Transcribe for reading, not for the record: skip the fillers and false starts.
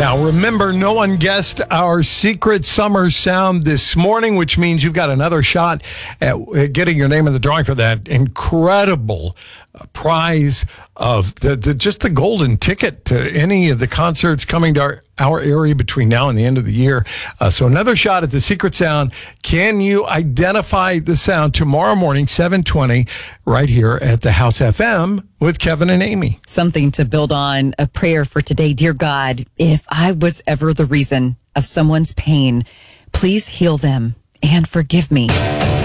Now, remember, no one guessed our secret summer sound this morning, which means you've got another shot at getting your name in the drawing for that incredible prize of just the golden ticket to any of the concerts coming to our area between now and the end of the year. So another shot at the secret sound. Can you identify the sound tomorrow morning, 7:20, right here at the House FM with Kevin and Amy? Something to build on, a prayer for today. Dear God, if I was ever the reason of someone's pain, please heal them and forgive me.